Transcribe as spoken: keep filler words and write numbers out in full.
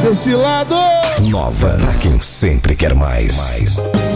desse lado. Nova, pra quem sempre quer mais. mais.